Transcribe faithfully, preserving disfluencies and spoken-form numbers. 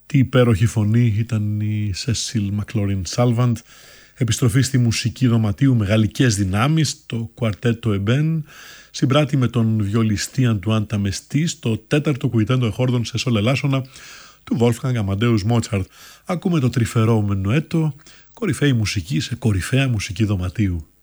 Τι υπέροχη φωνή ήταν η Cecil McLaurin Salvant. Επιστροφή στη μουσική δωματίου με γαλλικές δυνάμεις, το κουαρτέτο Εμπέν συμπράττει με τον βιολιστή Αντουάν Ταμεστή στο τέταρτο κουιτέντο εχόρδον σε σολ ελάσσονα του Wolfgang Amadeus Mozart. Ακούμε το τρυφερό μενουέτο, κορυφαία μουσική σε κορυφαία μουσική δωματίου.